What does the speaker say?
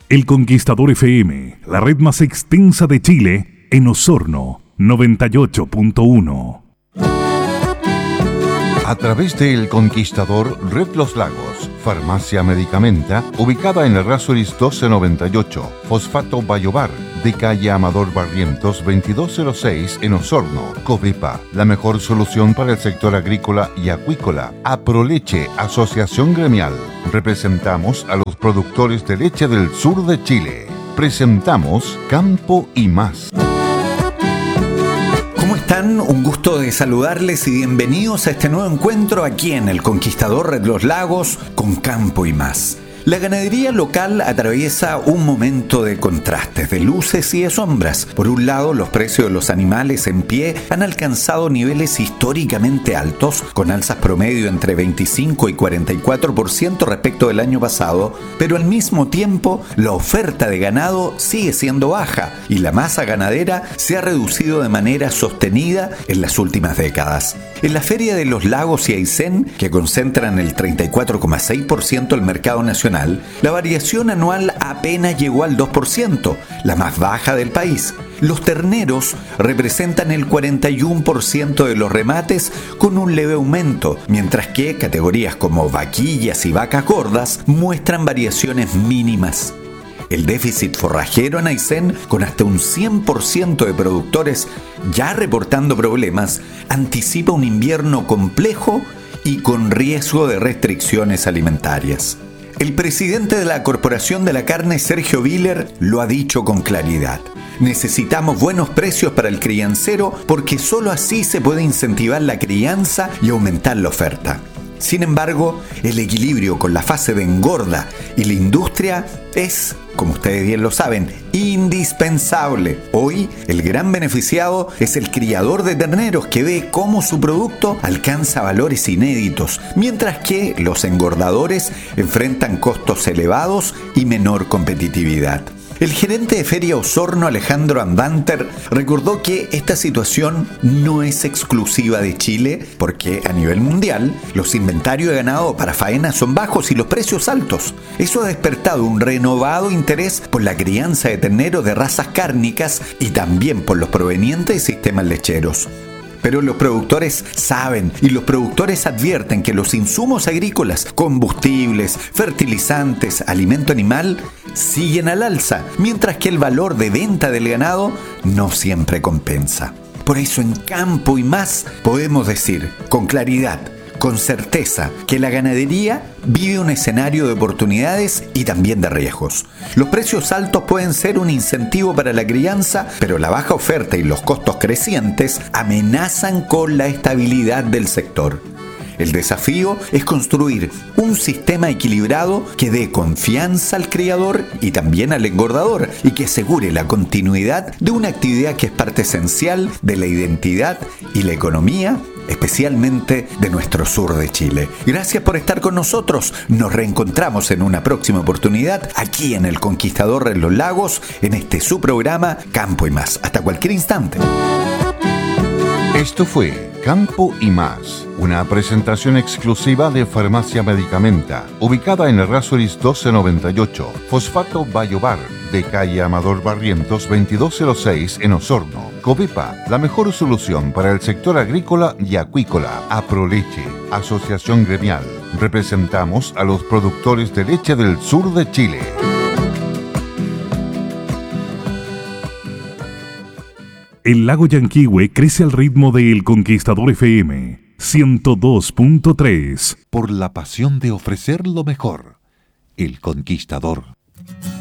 El Conquistador FM, la red más extensa de Chile, en Osorno, 98.1. A través de El Conquistador, Red Los Lagos, Farmacia Medicamenta, ubicada en Errázuriz 1298, Fosfato Bayobar, de calle Amador Barrientos 2206 en Osorno, Covepa, la mejor solución para el sector agrícola y acuícola. Aproleche, Asociación Gremial. Representamos a los productores de leche del sur de Chile. Presentamos Campo y Más. ¿Cómo están? Un gusto de saludarles y bienvenidos a este nuevo encuentro aquí en El Conquistador Red Los Lagos con Campo y Más. La ganadería local atraviesa un momento de contrastes, de luces y de sombras. Por un lado, los precios de los animales en pie han alcanzado niveles históricamente altos, con alzas promedio entre 25 y 44% respecto del año pasado, pero al mismo tiempo la oferta de ganado sigue siendo baja y la masa ganadera se ha reducido de manera sostenida en las últimas décadas. En la Feria de los Lagos y Aysén, que concentran el 34,6% del mercado nacional, la variación anual apenas llegó al 2%, la más baja del país. Los terneros representan el 41% de los remates con un leve aumento, mientras que categorías como vaquillas y vacas gordas muestran variaciones mínimas. El déficit forrajero en Aysén, con hasta un 100% de productores ya reportando problemas, anticipa un invierno complejo y con riesgo de restricciones alimentarias. El presidente de la Corporación de la Carne, Sergio Viller, lo ha dicho con claridad. Necesitamos buenos precios para el criancero porque solo así se puede incentivar la crianza y aumentar la oferta. Sin embargo, el equilibrio con la fase de engorda y la industria es, como ustedes bien lo saben, indispensable. Hoy, el gran beneficiado es el criador de terneros que ve cómo su producto alcanza valores inéditos, mientras que los engordadores enfrentan costos elevados y menor competitividad. El gerente de Feria Osorno, Alejandro Andanter, recordó que esta situación no es exclusiva de Chile porque a nivel mundial los inventarios de ganado para faena son bajos y los precios altos. Eso ha despertado un renovado interés por la crianza de terneros de razas cárnicas y también por los provenientes de sistemas lecheros. Pero los productores saben y los productores advierten que los insumos agrícolas, combustibles, fertilizantes, alimento animal, siguen al alza, mientras que el valor de venta del ganado no siempre compensa. Por eso en Campo y Más podemos decir con claridad, con certeza, que la ganadería vive un escenario de oportunidades y también de riesgos. Los precios altos pueden ser un incentivo para la crianza, pero la baja oferta y los costos crecientes amenazan con la estabilidad del sector. El desafío es construir un sistema equilibrado que dé confianza al criador y también al engordador y que asegure la continuidad de una actividad que es parte esencial de la identidad y la economía, especialmente de nuestro sur de Chile. Gracias por estar con nosotros. Nos reencontramos en una próxima oportunidad aquí en El Conquistador de los Lagos, en este su programa Campo y Más. Hasta cualquier instante. Esto fue Campo y Más, una presentación exclusiva de Farmacia Medicamenta, ubicada en Errázuriz 1298, Fosfato Bayobar, de calle Amador Barrientos 2206 en Osorno, Covepa, la mejor solución para el sector agrícola y acuícola. Aproleche, Asociación Gremial. Representamos a los productores de leche del sur de Chile. El lago Yanquihue crece al ritmo de El Conquistador FM 102.3. Por la pasión de ofrecer lo mejor. El Conquistador.